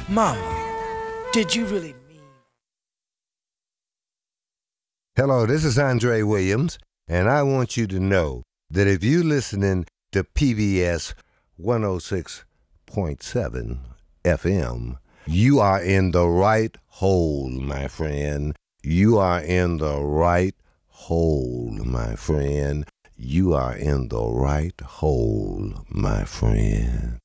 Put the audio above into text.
Mama, did you really mean? Hello, this is Andre Williams, and I want you to know that if you're listening to PBS 106.7 FM, you are in the right hole, my friend. You are in the right hole, my friend. You are in the right hole, my friend.